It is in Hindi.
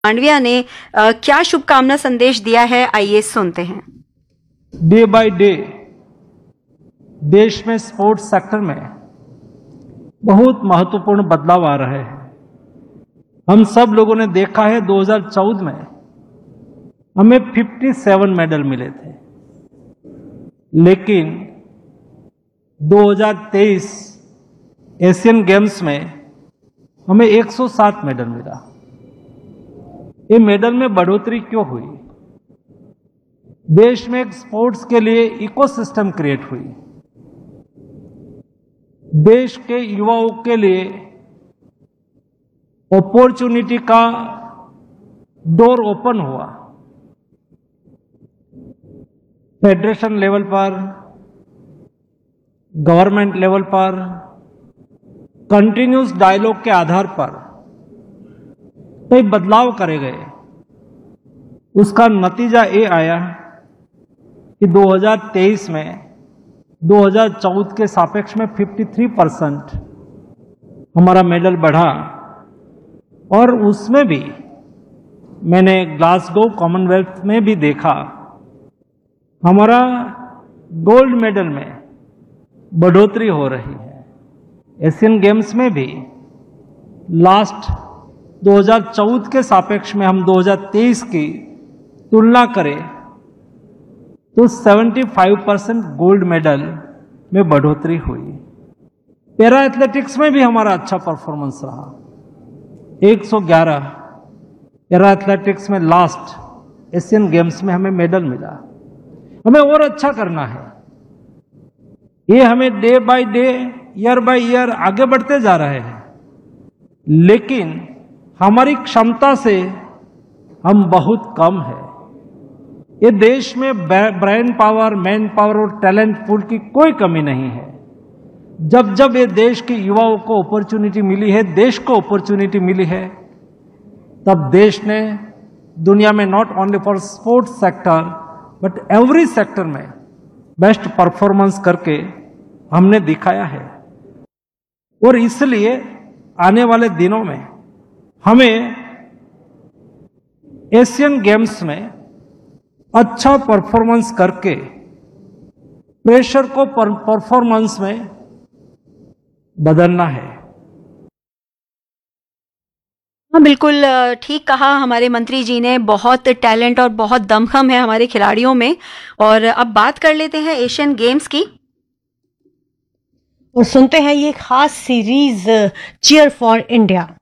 मांडविया ने क्या शुभकामना संदेश दिया है, आइए सुनते हैं। डे बाय डे देश में स्पोर्ट्स सेक्टर में बहुत महत्वपूर्ण बदलाव आ रहे हैं। हम सब लोगों ने देखा है 2014 में हमें 57 मेडल मिले थे, लेकिन 2023 एशियन गेम्स में हमें 107 मेडल मिला। ये मेडल में बढ़ोतरी क्यों हुई? देश में एक स्पोर्ट्स के लिए इकोसिस्टम क्रिएट हुई। देश के युवाओं के लिए अपॉर्चुनिटी का डोर ओपन हुआ। फेडरेशन लेवल पर, गवर्नमेंट लेवल पर कंटिन्यूस डायलॉग के आधार पर कई बदलाव करे गए। उसका नतीजा ये आया कि 2023 में 2014 के सापेक्ष में 53% हमारा मेडल बढ़ा, और उसमें भी मैंने ग्लासगो कॉमनवेल्थ में भी देखा हमारा गोल्ड मेडल में बढ़ोतरी हो रही है। एशियन गेम्स में भी लास्ट 2014 के सापेक्ष में हम 2023 की तुलना करें तो 75% गोल्ड मेडल में बढ़ोतरी हुई। पैरा एथलेटिक्स में भी हमारा अच्छा परफॉर्मेंस रहा। 111 पैरा एथलेटिक्स में लास्ट एशियन गेम्स में हमें मेडल मिला। हमें और अच्छा करना है। ये हमें day by day, year by year आगे बढ़ते जा रहे हैं, लेकिन हमारी क्षमता से हम बहुत कम है। ये देश में ब्रेन पावर, मैन पावर और टैलेंट पूल की कोई कमी नहीं है। जब जब ये देश के युवाओं को अपॉर्चुनिटी मिली है, देश को अपॉर्चुनिटी मिली है, तब देश ने दुनिया में not only for sports sector but every sector में बेस्ट परफॉर्मेंस करके हमने दिखाया है। और इसलिए आने वाले दिनों में हमें एशियन गेम्स में अच्छा परफॉर्मेंस करके प्रेशर को परफॉर्मेंस में बदलना है। हाँ, बिल्कुल ठीक कहा हमारे मंत्री जी ने। बहुत टैलेंट और बहुत दमखम है हमारे खिलाड़ियों में। और अब बात कर लेते हैं एशियन गेम्स की और सुनते हैं ये खास सीरीज चीयर फॉर इंडिया।